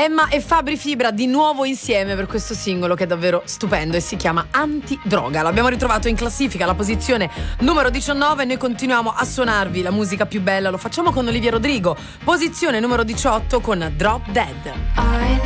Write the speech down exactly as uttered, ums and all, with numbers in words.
Emma e Fabri Fibra di nuovo insieme per questo singolo che è davvero stupendo e si chiama Antidroga. L'abbiamo ritrovato in classifica alla posizione numero diciannove e noi continuiamo a suonarvi la musica più bella. Lo facciamo con Olivia Rodrigo, posizione numero diciotto con Drop Dead. I